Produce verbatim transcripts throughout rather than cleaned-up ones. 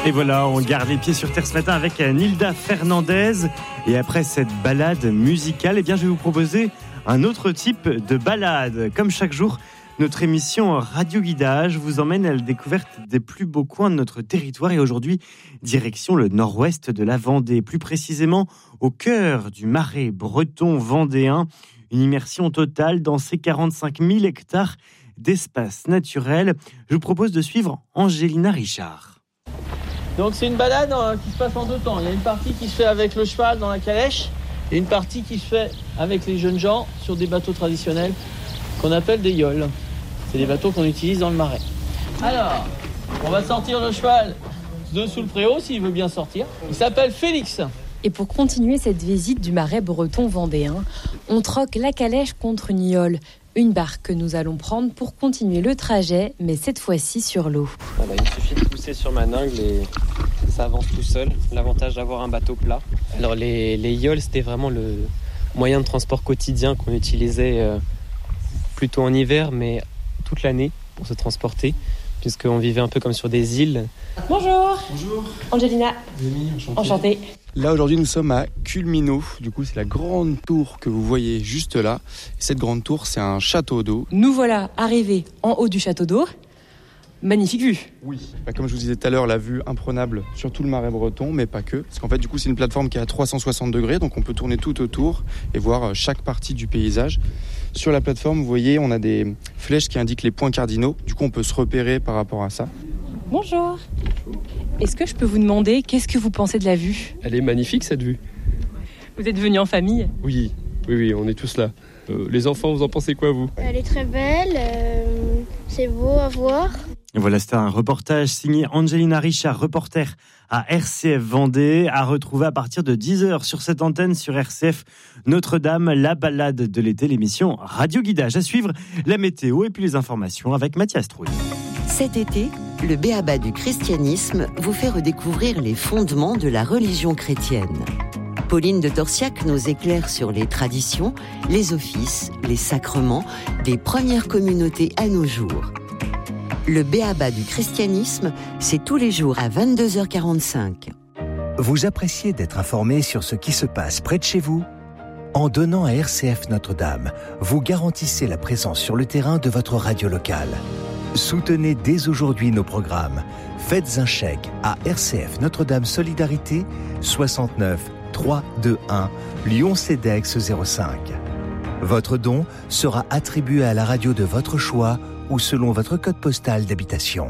Et voilà, on garde les pieds sur terre ce matin avec Nilda Fernandez. Et après cette balade musicale, eh bien, je vais vous proposer un autre type de balade. Comme chaque jour, notre émission Radio Guidage vous emmène à la découverte des plus beaux coins de notre territoire. Et aujourd'hui, direction le nord-ouest de la Vendée, plus précisément au cœur du Marais breton vendéen. Une immersion totale dans ces quarante-cinq mille hectares d'espace naturel. Je vous propose de suivre Angelina Richard. Donc c'est une balade hein, qui se passe en deux temps. Il y a une partie qui se fait avec le cheval dans la calèche et une partie qui se fait avec les jeunes gens sur des bateaux traditionnels qu'on appelle des yoles. C'est des bateaux qu'on utilise dans le marais. Alors, on va sortir le cheval de sous le préau s'il veut bien sortir. Il s'appelle Félix. Et pour continuer cette visite du Marais breton vendéen, on troque la calèche contre une yole. Une barque que nous allons prendre pour continuer le trajet, mais cette fois-ci sur l'eau. Voilà, il suffit de pousser sur ma dingle et ça avance tout seul. L'avantage d'avoir un bateau plat. Alors les, les yoles, c'était vraiment le moyen de transport quotidien qu'on utilisait euh, plutôt en hiver, mais toute l'année pour se transporter, puisqu'on vivait un peu comme sur des îles. Bonjour. Bonjour. Angelina. Rémi, enchanté. Enchantée. Là aujourd'hui nous sommes à Culminot, du coup c'est la grande tour que vous voyez juste là. Cette grande tour c'est un château d'eau. Nous voilà arrivés en haut du château d'eau. Magnifique vue. Oui. Bah, comme je vous disais tout à l'heure, la vue imprenable sur tout le Marais breton, mais pas que. Parce qu'en fait du coup c'est une plateforme qui est à trois cent soixante degrés, donc on peut tourner tout autour et voir chaque partie du paysage. Sur la plateforme vous voyez on a des flèches qui indiquent les points cardinaux, du coup on peut se repérer par rapport à ça. Bonjour. Est-ce que je peux vous demander, qu'est-ce que vous pensez de la vue ? Elle est magnifique cette vue. Vous êtes venus en famille ? Oui, oui, oui, on est tous là. Euh, les enfants, vous en pensez quoi vous ? Elle est très belle, euh, c'est beau à voir. Et voilà, c'était un reportage signé Angelina Richard, reporter à R C F Vendée, à retrouver à partir de dix heures sur cette antenne sur R C F Notre-Dame, la balade de l'été, l'émission Radio Guidage. À suivre, la météo et puis les informations avec Mathias Trouille. Cet été, le B A B A du christianisme vous fait redécouvrir les fondements de la religion chrétienne. Pauline de Torsiac nous éclaire sur les traditions, les offices, les sacrements des premières communautés à nos jours. Le B A B A du christianisme, c'est tous les jours à vingt-deux heures quarante-cinq. Vous appréciez d'être informé sur ce qui se passe près de chez vous ? En donnant à R C F Notre-Dame, vous garantissez la présence sur le terrain de votre radio locale. Soutenez dès aujourd'hui nos programmes. Faites un chèque à R C F Notre-Dame Solidarité soixante-neuf trois cent vingt-et-un Lyon-Cedex zéro cinq. Votre don sera attribué à la radio de votre choix ou selon votre code postal d'habitation.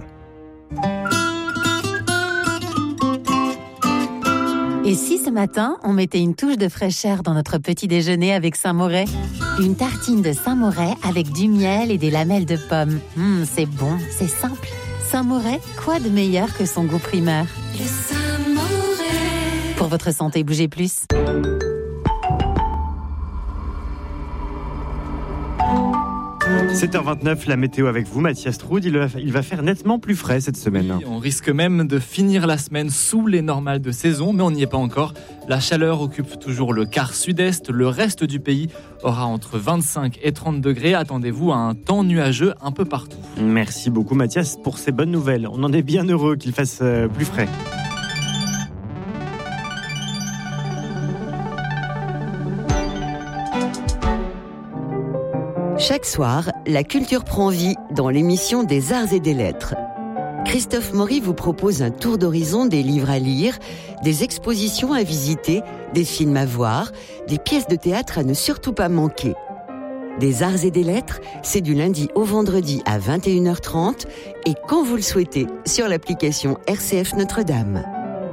Et si ce matin, on mettait une touche de fraîcheur dans notre petit déjeuner avec Saint-Moret ? Une tartine de Saint-Moret avec du miel et des lamelles de pommes. Mmh, c'est bon, c'est simple. Saint-Moret, quoi de meilleur que son goût primeur ? Le Saint-Moret. Pour votre santé, bougez plus. sept heures vingt-neuf, la météo avec vous, Mathias Trouille. Il va, il va faire nettement plus frais cette semaine. Oui, on risque même de finir la semaine sous les normales de saison, mais on n'y est pas encore. La chaleur occupe toujours le quart sud-est. Le reste du pays aura entre vingt-cinq et trente degrés. Attendez-vous à un temps nuageux un peu partout. Merci beaucoup, Mathias, pour ces bonnes nouvelles. On en est bien heureux qu'il fasse euh, plus frais. Chaque soir, la culture prend vie dans l'émission des Arts et des Lettres. Christophe Maury vous propose un tour d'horizon des livres à lire, des expositions à visiter, des films à voir, des pièces de théâtre à ne surtout pas manquer. Des Arts et des Lettres, c'est du lundi au vendredi à vingt et une heures trente et quand vous le souhaitez sur l'application R C F Notre-Dame.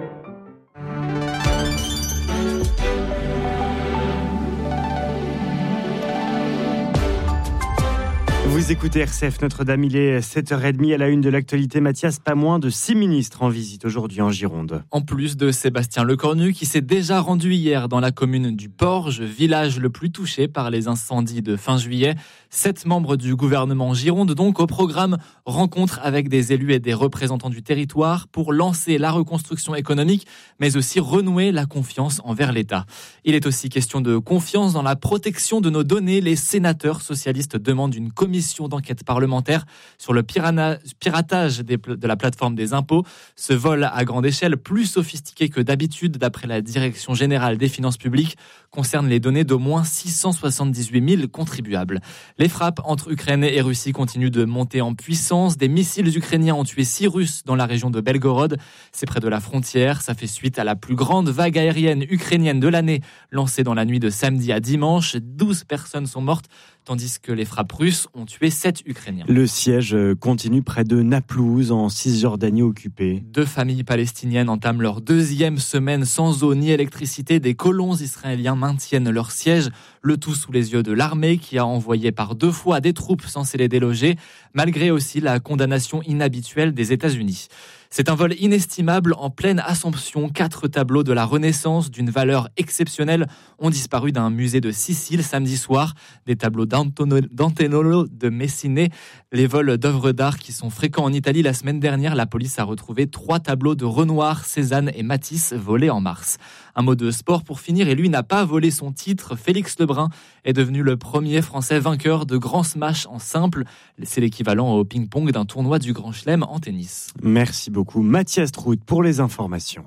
Vous écoutez R C F Notre-Dame, il est sept heures trente à la une de l'actualité. Mathias, pas moins de six ministres en visite aujourd'hui en Gironde. En plus de Sébastien Lecornu qui s'est déjà rendu hier dans la commune du Porge, village le plus touché par les incendies de fin juillet. Sept membres du gouvernement Gironde donc au programme rencontre avec des élus et des représentants du territoire pour lancer la reconstruction économique mais aussi renouer la confiance envers l'État. Il est aussi question de confiance dans la protection de nos données. Les sénateurs socialistes demandent une commission mission d'enquête parlementaire sur le pirana, piratage des, de la plateforme des impôts. Ce vol à grande échelle, plus sophistiqué que d'habitude, d'après la Direction générale des finances publiques, concerne les données d'au moins six cent soixante-dix-huit mille contribuables. Les frappes entre Ukraine et Russie continuent de monter en puissance. Des missiles ukrainiens ont tué six Russes dans la région de Belgorod. C'est près de la frontière. Ça fait suite à la plus grande vague aérienne ukrainienne de l'année, lancée dans la nuit de samedi à dimanche. douze personnes sont mortes, tandis que les frappes russes ont tué sept Ukrainiens. Le siège continue près de Naplouse, en Cisjordanie occupée. Deux familles palestiniennes entament leur deuxième semaine sans eau ni électricité. Des colons israéliens maintiennent leur siège, le tout sous les yeux de l'armée qui a envoyé par deux fois des troupes censées les déloger, malgré aussi la condamnation inhabituelle des États-Unis. C'est un vol inestimable en pleine assomption. Quatre tableaux de la Renaissance d'une valeur exceptionnelle ont disparu d'un musée de Sicile samedi soir. Des tableaux d'Antonello de Messine. Les vols d'œuvres d'art qui sont fréquents en Italie. La semaine dernière, la police a retrouvé trois tableaux de Renoir, Cézanne et Matisse volés en mars. Un mot de sport pour finir, et lui n'a pas volé son titre. Félix Lebrun est devenu le premier Français vainqueur de Grand Smash en simple. C'est l'équivalent au ping-pong d'un tournoi du Grand Chelem en tennis. Merci beaucoup Mathias Trout pour les informations.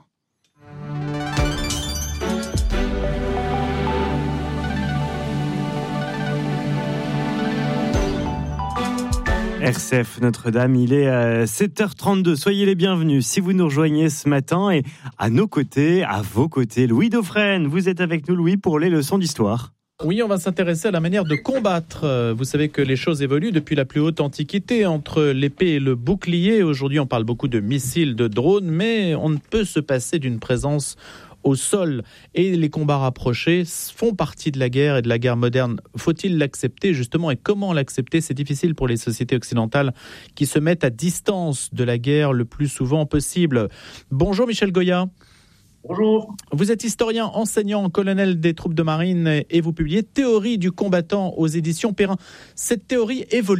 R C F Notre-Dame, il est à sept heures trente-deux. Soyez les bienvenus si vous nous rejoignez ce matin. Et à nos côtés, à vos côtés, Louis Dauphren. Vous êtes avec nous, Louis, pour les leçons d'histoire. Oui, on va s'intéresser à la manière de combattre. Vous savez que les choses évoluent depuis la plus haute antiquité, entre l'épée et le bouclier. Aujourd'hui, on parle beaucoup de missiles, de drones, mais on ne peut se passer d'une présence au sol. Et les combats rapprochés font partie de la guerre et de la guerre moderne. Faut-il l'accepter justement, et comment l'accepter ? C'est difficile pour les sociétés occidentales qui se mettent à distance de la guerre le plus souvent possible. Bonjour Michel Goya. Bonjour. Vous êtes historien, enseignant, colonel des troupes de marine, et vous publiez Théorie du combattant aux éditions Perrin. Cette théorie évolue ?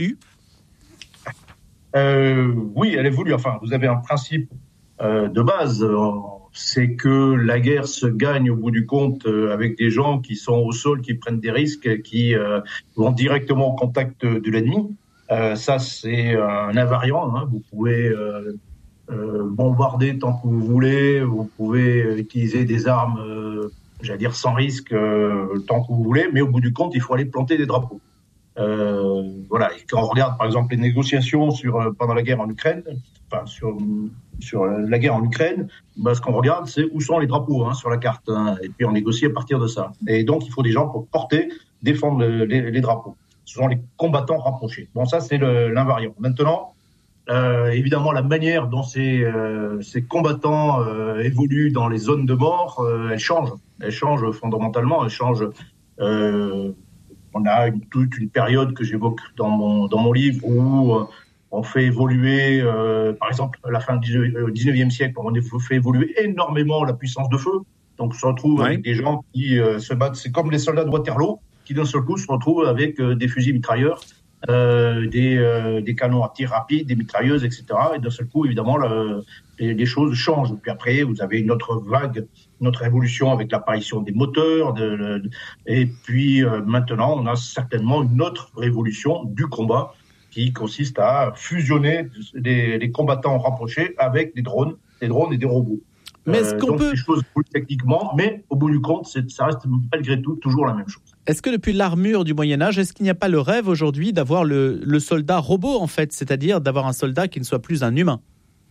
euh, Oui, elle évolue. Enfin, vous avez un principe euh, de base, c'est que la guerre se gagne au bout du compte euh, avec des gens qui sont au sol, qui prennent des risques, qui euh, vont directement au contact de l'ennemi. Euh, ça, c'est un invariant. Hein. Vous pouvez euh, euh, bombarder tant que vous voulez, vous pouvez utiliser des armes, euh, j'allais dire sans risque, euh, tant que vous voulez, mais au bout du compte, il faut aller planter des drapeaux. Euh, voilà. Et quand on regarde, par exemple, les négociations sur pendant la guerre en Ukraine, enfin sur sur la guerre en Ukraine, bah, ce qu'on regarde, c'est où sont les drapeaux hein, sur la carte, hein, et puis on négocie à partir de ça. Et donc, il faut des gens pour porter, défendre le, les, les drapeaux. Ce sont les combattants rapprochés. Bon, ça, c'est le, l'invariant. Maintenant, euh, évidemment, la manière dont ces, euh, ces combattants euh, évoluent dans les zones de mort, euh, elle change. Elle change fondamentalement. Elle change. Euh, on a une, toute une période que j'évoque dans mon dans mon livre où euh, on fait évoluer, euh, par exemple, à la fin du dix-neuvième siècle, on a fait évoluer énormément la puissance de feu. Donc, on se retrouve ouais. avec des gens qui euh, se battent. C'est comme les soldats de Waterloo, qui d'un seul coup se retrouvent avec euh, des fusils mitrailleurs, euh, des, euh, des canons à tir rapide, des mitrailleuses, et cetera. Et d'un seul coup, évidemment, le, les, les choses changent. Puis après, vous avez une autre vague, une autre évolution avec l'apparition des moteurs. De, de, et puis euh, maintenant, on a certainement une autre révolution du combat, qui consiste à fusionner les, les combattants rapprochés avec des drones, des drones et des robots. Mais est-ce qu'on euh, donc peut... des choses techniquement, mais au bout du compte, c'est, ça reste malgré tout toujours la même chose. Est-ce que depuis l'armure du Moyen-Âge, est-ce qu'il n'y a pas le rêve aujourd'hui d'avoir le, le soldat robot, en fait, c'est-à-dire d'avoir un soldat qui ne soit plus un humain ?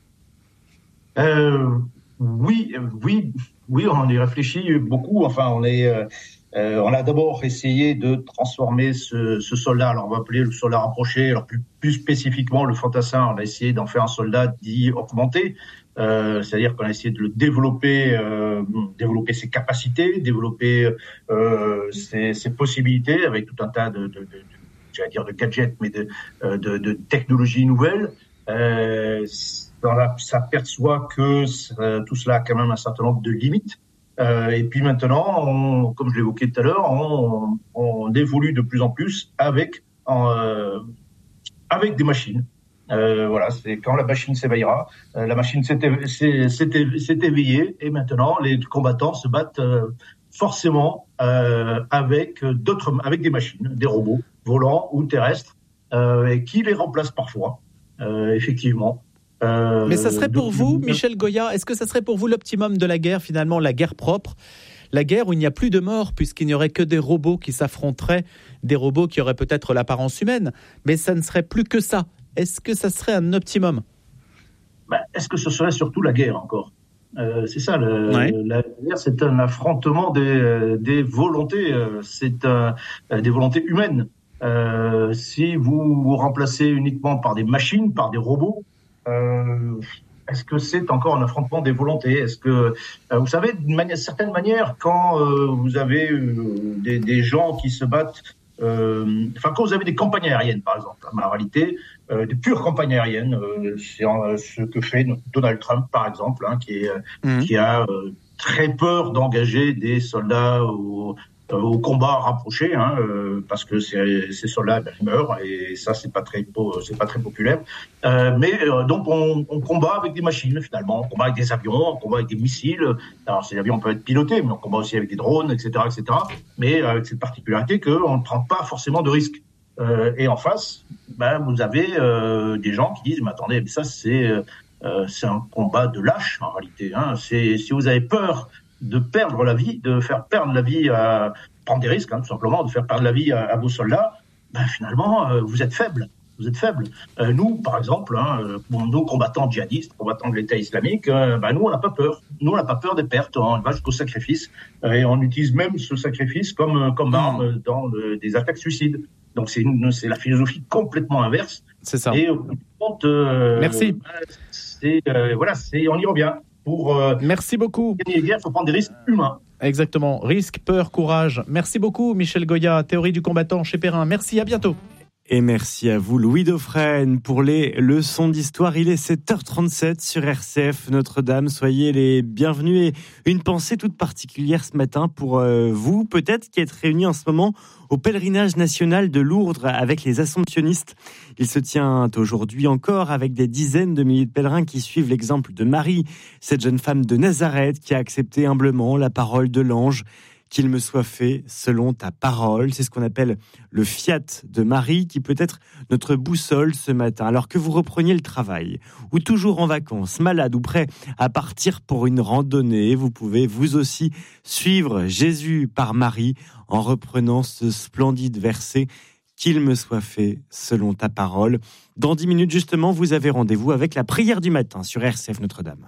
euh, Oui, oui, oui, on y réfléchit beaucoup. Enfin, on est... Euh, Euh, on a d'abord essayé de transformer ce, ce soldat, alors on va appeler le soldat rapproché, alors plus, plus spécifiquement le fantassin, on a essayé d'en faire un soldat dit augmenté, euh, c'est-à-dire qu'on a essayé de le développer, euh, développer ses capacités, développer euh, ses, ses possibilités avec tout un tas de, de, de, de j'allais dire de gadgets, mais de, de, de technologies nouvelles. Euh, on s'aperçoit que tout cela a quand même un certain nombre de limites. Euh, et puis maintenant, on, comme je l'évoquais tout à l'heure, on, on évolue de plus en plus avec euh, avec des machines. Euh, voilà, c'est quand la machine s'éveillera, euh, la machine s'est, s'est, s'est, s'est éveillée, et maintenant les combattants se battent euh, forcément euh, avec d'autres, avec des machines, des robots volants ou terrestres. euh, et qui les remplacent parfois, euh, effectivement. Euh, Mais ça serait pour donc, vous, Michel Goya, est-ce que ça serait pour vous l'optimum de la guerre, finalement, la guerre propre, la guerre où il n'y a plus de morts, puisqu'il n'y aurait que des robots qui s'affronteraient, des robots qui auraient peut-être l'apparence humaine, mais ça ne serait plus que ça. Est-ce que ça serait un optimum ? Ben, est-ce que ce serait surtout la guerre encore ? Euh, c'est ça, le, ouais. la guerre, c'est un affrontement des, des volontés, c'est un, des volontés humaines. Euh, si vous vous remplacez uniquement par des machines, par des robots, euh, est-ce que c'est encore un affrontement des volontés ? Est-ce que, euh, vous savez, d'une manière, certaine manière, quand euh, vous avez euh, des, des gens qui se battent, euh, enfin quand vous avez des campagnes aériennes, par exemple, en réalité, euh, des pures campagnes aériennes, euh, c'est euh, ce que fait Donald Trump, par exemple, hein, qui, est, mmh. qui a euh, très peur d'engager des soldats au, euh, au combat rapproché, hein, euh, parce que ces, ces soldats ben, meurent et ça c'est pas très c'est pas très populaire. Euh, mais euh, donc on, on combat avec des machines finalement, on combat avec des avions, on combat avec des missiles. Alors ces avions peuvent être pilotés, mais on combat aussi avec des drones, et cetera, et cetera. Mais avec cette particularité qu'on ne prend pas forcément de risques. Euh, et en face, ben vous avez euh, des gens qui disent mais attendez, mais ça c'est euh, c'est un combat de lâches en réalité. Hein. C'est si vous avez peur de perdre la vie, de faire perdre la vie, à prendre des risques, hein, tout simplement, de faire perdre la vie à, à vos soldats, ben finalement, euh, vous êtes faibles. Vous êtes faibles. Euh, nous, par exemple, hein, euh, nos combattants djihadistes, combattants de l'État islamique, euh, ben nous, on n'a pas peur. Nous, on n'a pas peur des pertes. On va jusqu'au sacrifice. Euh, et on utilise même ce sacrifice comme, comme arme dans le, des attaques suicides. Donc, c'est, une, c'est la philosophie complètement inverse. C'est ça. Et au bout du compte, euh, merci. Ben, c'est, euh, voilà, c'est, on y revient. Pour euh, merci beaucoup. Gagner les guerres, il faut prendre des risques humains. Exactement. Risque, peur, courage. Merci beaucoup, Michel Goya, théorie du combattant chez Perrin. Merci, à bientôt. Et merci à vous, Louis Dauphren, pour les leçons d'histoire. Il est sept heures trente-sept sur R C F Notre-Dame. Soyez les bienvenus et une pensée toute particulière ce matin pour euh, vous, peut-être, qui êtes réunis en ce moment au pèlerinage national de Lourdes avec les Assomptionnistes. Il se tient aujourd'hui encore avec des dizaines de milliers de pèlerins qui suivent l'exemple de Marie, cette jeune femme de Nazareth qui a accepté humblement la parole de l'ange. Qu'il me soit fait selon ta parole. C'est ce qu'on appelle le fiat de Marie, qui peut être notre boussole ce matin. Alors que vous repreniez le travail, ou toujours en vacances, malade ou prêt à partir pour une randonnée, vous pouvez vous aussi suivre Jésus par Marie en reprenant ce splendide verset « Qu'il me soit fait selon ta parole ». Dans dix minutes, justement, vous avez rendez-vous avec la prière du matin sur R C F Notre-Dame.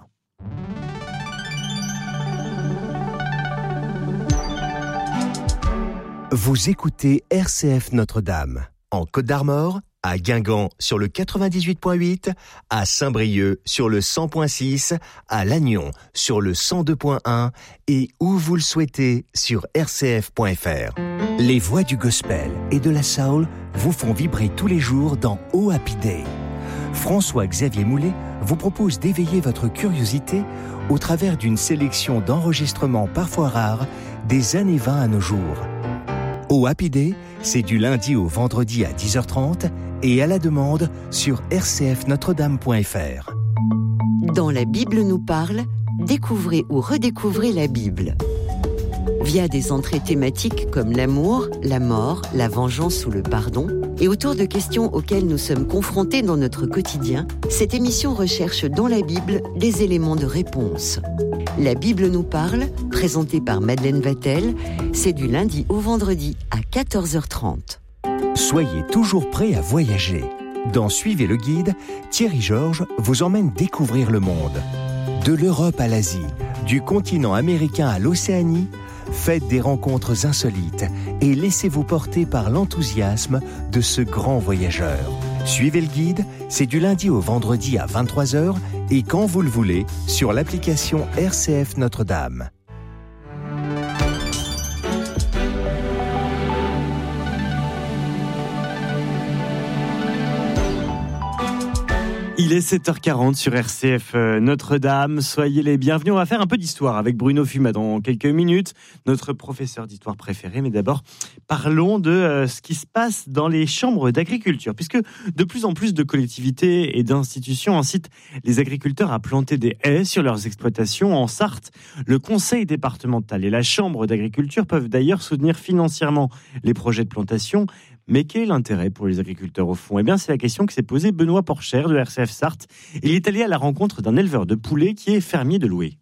Vous écoutez R C F Notre-Dame, en Côte d'Armor, à Guingamp sur le quatre-vingt-dix-huit virgule huit, à Saint-Brieuc sur le cent virgule six, à Lannion sur le cent deux virgule un et où vous le souhaitez sur r c f point f r. Les voix du gospel et de la soul vous font vibrer tous les jours dans Oh Happy Day. François-Xavier Moulet vous propose d'éveiller votre curiosité au travers d'une sélection d'enregistrements parfois rares des années vingt à nos jours. Oh Happy Day, c'est du lundi au vendredi à dix heures trente et à la demande sur r c f notre dame point f r. Dans La Bible nous parle, découvrez ou redécouvrez la Bible. Via des entrées thématiques comme l'amour, la mort, la vengeance ou le pardon, et autour de questions auxquelles nous sommes confrontés dans notre quotidien, cette émission recherche dans la Bible des éléments de réponse. La Bible nous parle, présentée par Madeleine Vatel, c'est du lundi au vendredi à quatorze heures trente. Soyez toujours prêts à voyager. Dans Suivez le guide, Thierry Georges vous emmène découvrir le monde. De l'Europe à l'Asie, du continent américain à l'Océanie, faites des rencontres insolites et laissez-vous porter par l'enthousiasme de ce grand voyageur. Suivez le guide, c'est du lundi au vendredi à vingt-trois heures et quand vous le voulez sur l'application R C F Notre-Dame. Il est sept heures quarante sur R C F Notre-Dame. Soyez les bienvenus. On va faire un peu d'histoire avec Bruno Fumat dans quelques minutes, notre professeur d'histoire préféré. Mais d'abord, parlons de euh, ce qui se passe dans les chambres d'agriculture, puisque de plus en plus de collectivités et d'institutions incitent les agriculteurs à planter des haies sur leurs exploitations. En Sarthe, le conseil départemental et la chambre d'agriculture peuvent d'ailleurs soutenir financièrement les projets de plantation. Mais quel est l'intérêt pour les agriculteurs au fond ? Eh bien, c'est la question que s'est posée Benoît Porcher de R C F Sarthe. Il est allé à la rencontre d'un éleveur de poulets qui est fermier de Loué.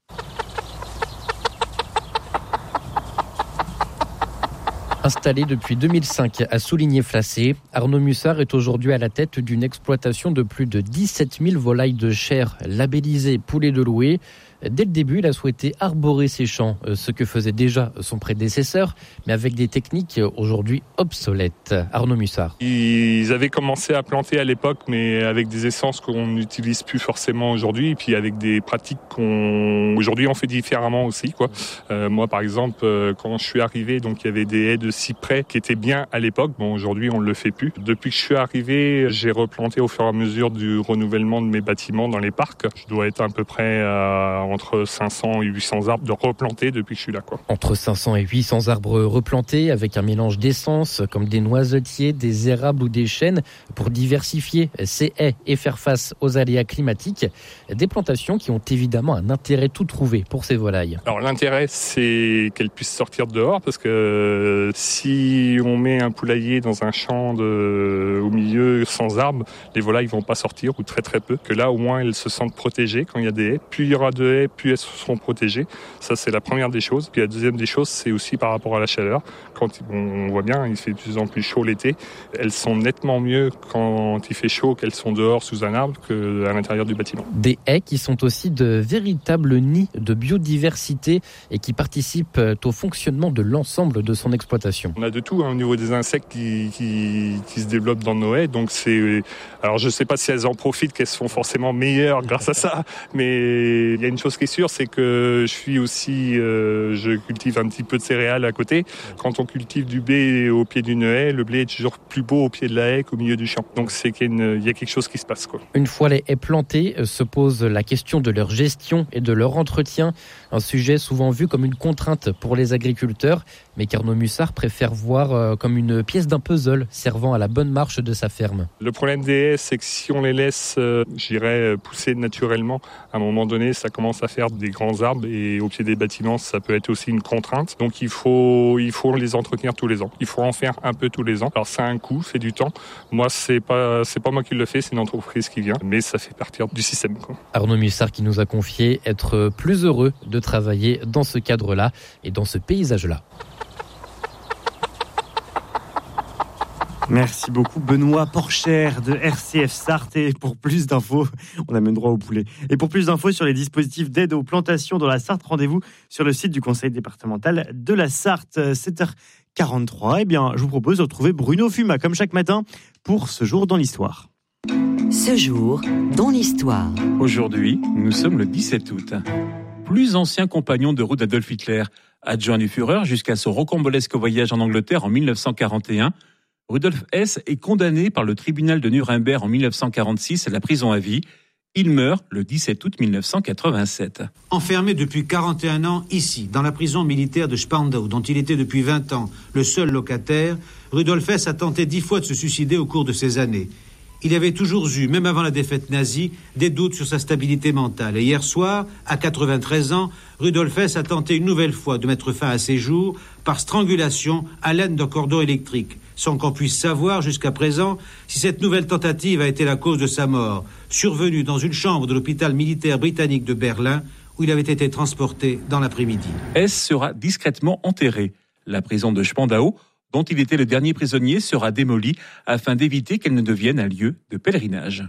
Installé depuis deux mille cinq à Souligné-Flacé, Arnaud Mussard est aujourd'hui à la tête d'une exploitation de plus de dix-sept mille volailles de chair labellisées poulet de Loué. Dès le début, il a souhaité arborer ses champs, ce que faisait déjà son prédécesseur, mais avec des techniques aujourd'hui obsolètes. Arnaud Mussard. Ils avaient commencé à planter à l'époque, mais avec des essences qu'on n'utilise plus forcément aujourd'hui, et puis avec des pratiques qu'on aujourd'hui on fait différemment aussi, quoi. Euh, moi, par exemple, quand je suis arrivé, donc il y avait des haies de cyprès qui étaient bien à l'époque. Bon, aujourd'hui, on ne le fait plus. Depuis que je suis arrivé, j'ai replanté au fur et à mesure du renouvellement de mes bâtiments dans les parcs. Je dois être à peu près à entre cinq cents et huit cents arbres de replantés depuis que je suis là, quoi. Entre cinq cents et huit cents arbres replantés avec un mélange d'essences comme des noisetiers, des érables ou des chênes pour diversifier ces haies et faire face aux aléas climatiques. Des plantations qui ont évidemment un intérêt tout trouvé pour ces volailles. Alors l'intérêt, c'est qu'elles puissent sortir dehors parce que si on met un poulailler dans un champ de, au milieu sans arbres, les volailles vont pas sortir ou très très peu. Que là, au moins, elles se sentent protégées quand il y a des haies. Plus il y aura de haies, plus elles seront protégées. Ça, c'est la première des choses. Puis la deuxième des choses, c'est aussi par rapport à la chaleur. Quand on voit bien, il fait de plus en plus chaud l'été. Elles sont nettement mieux quand il fait chaud qu'elles sont dehors sous un arbre qu'à l'intérieur du bâtiment. Des haies qui sont aussi de véritables nids de biodiversité et qui participent au fonctionnement de l'ensemble de son exploitation. On a de tout hein, au niveau des insectes qui, qui, qui se développent dans nos haies. Donc c'est, alors je ne sais pas si elles en profitent, qu'elles sont forcément meilleures grâce à ça, mais il y a une chose qui est sûre, c'est que je suis aussi, euh, je cultive un petit peu de céréales à côté. Quand on cultive du blé au pied d'une haie, le blé est toujours plus beau au pied de la haie qu'au milieu du champ. Donc c'est qu'il y a, une, il y a quelque chose qui se passe, quoi. Une fois les haies plantées, se pose la question de leur gestion et de leur entretien. Un sujet souvent vu comme une contrainte pour les agriculteurs, mais qu'Arnaud Mussard préfère voir comme une pièce d'un puzzle servant à la bonne marche de sa ferme. Le problème des haies, c'est que si on les laisse, euh, j'irais, pousser naturellement, à un moment donné, ça commence à faire des grands arbres et au pied des bâtiments, ça peut être aussi une contrainte. Donc il faut, il faut les entretenir tous les ans. Il faut en faire un peu tous les ans. Alors ça a un coût, c'est du temps. Moi, c'est pas, c'est pas moi qui le fais, c'est une entreprise qui vient, mais ça fait partie du système, quoi. Arnaud Mussard qui nous a confié être plus heureux de travailler dans ce cadre-là et dans ce paysage-là. Merci beaucoup Benoît Porcher de R C F Sarthe. Et pour plus d'infos, on a même droit au poulet. Et pour plus d'infos sur les dispositifs d'aide aux plantations dans la Sarthe, rendez-vous sur le site du conseil départemental de la Sarthe. sept heures quarante-trois. Eh bien, je vous propose de retrouver Bruno Fuma comme chaque matin pour Ce jour dans l'histoire. Ce jour dans l'histoire. Aujourd'hui, nous sommes le dix-sept août. Plus ancien compagnon de route d'Adolf Hitler, adjoint du Führer jusqu'à son rocambolesque voyage en Angleterre en dix-neuf cent quarante et un, Rudolf Hess est condamné par le tribunal de Nuremberg en dix-neuf cent quarante-six à la prison à vie. Il meurt le dix-sept août dix-neuf cent quatre-vingt-sept. Enfermé depuis quarante et un ans ici, dans la prison militaire de Spandau, dont il était depuis vingt ans le seul locataire, Rudolf Hess a tenté dix fois de se suicider au cours de ces années. Il avait toujours eu, même avant la défaite nazie, des doutes sur sa stabilité mentale. Et hier soir, à quatre-vingt-treize ans, Rudolf Hess a tenté une nouvelle fois de mettre fin à ses jours par strangulation à l'aide d'un cordon électrique, sans qu'on puisse savoir jusqu'à présent si cette nouvelle tentative a été la cause de sa mort, survenue dans une chambre de l'hôpital militaire britannique de Berlin, où il avait été transporté dans l'après-midi. Hess sera discrètement enterré. La prison de Spandau, dont il était le dernier prisonnier, sera démolie afin d'éviter qu'elle ne devienne un lieu de pèlerinage.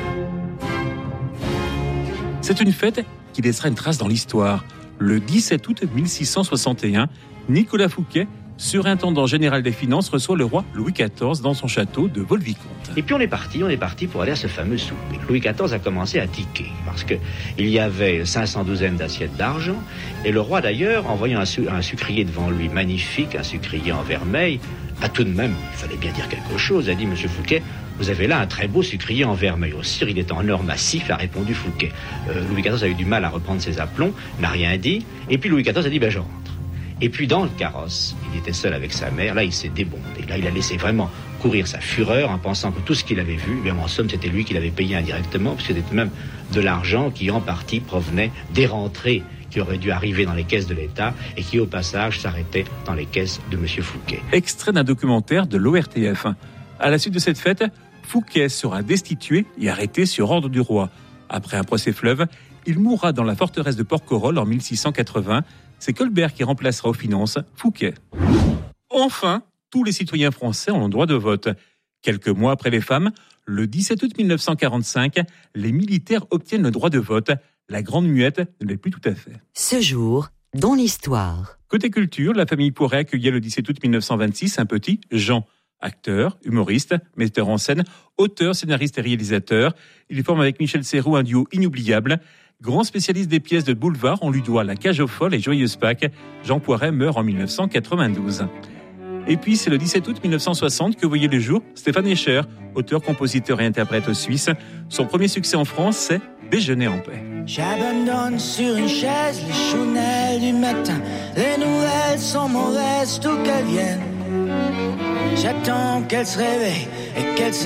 C'est une fête qui laissera une trace dans l'histoire. Le dix-sept août mille six cent soixante et un, Nicolas Fouquet, surintendant général des finances, reçoit le roi Louis quatorze dans son château de Vaux-le-Vicomte. Et puis on est parti, on est parti pour aller à ce fameux souper. Louis quatorze a commencé à tiquer parce que il y avait cinq cents douzaines d'assiettes d'argent et le roi d'ailleurs, en voyant un, su- un sucrier devant lui magnifique, un sucrier en vermeil, a tout de même, il fallait bien dire quelque chose, a dit Monsieur Fouquet, vous avez là un très beau sucrier en vermeil. Au cire, il est en or massif, a répondu Fouquet. Euh, Louis quatorze a eu du mal à reprendre ses aplombs, n'a rien dit, et puis Louis quatorze a dit ben je rentre. Et puis dans le carrosse, il était seul avec sa mère, là il s'est débondé, là il a laissé vraiment courir sa fureur en pensant que tout ce qu'il avait vu, bien en somme c'était lui qui l'avait payé indirectement, puisque c'était même de l'argent qui en partie provenait des rentrées qui aurait dû arriver dans les caisses de l'État et qui, au passage, s'arrêtait dans les caisses de M. Fouquet. Extrait d'un documentaire de l'O R T F. À la suite de cette fête, Fouquet sera destitué et arrêté sur ordre du roi. Après un procès fleuve, il mourra dans la forteresse de Porquerolles en mille six cent quatre-vingts. C'est Colbert qui remplacera aux finances Fouquet. Enfin, tous les citoyens français ont le droit de vote. Quelques mois après les femmes, le dix-sept août mille neuf cent quarante-cinq, les militaires obtiennent le droit de vote. La Grande Muette ne l'est plus tout à fait. Ce jour, dans l'histoire. Côté culture, la famille Poiret accueillait le dix-sept août mille neuf cent vingt-six un petit Jean. Acteur, humoriste, metteur en scène, auteur, scénariste et réalisateur. Il forme avec Michel Serrault un duo inoubliable. Grand spécialiste des pièces de boulevard, on lui doit La Cage aux folles et Joyeuse Pâques. Jean Poiret meurt en mille neuf cent quatre-vingt-douze. Et puis, c'est le dix-sept août mille neuf cent soixante que voyait le jour Stéphane Escher, auteur, compositeur et interprète suisse. Son premier succès en France, c'est Déjeuner en paix. J'abandonne sur une chaise les chounelles du matin. Les nouvelles sont mauvaises, tout qu'elles viennent. J'attends qu'elle se réveille et qu'elle se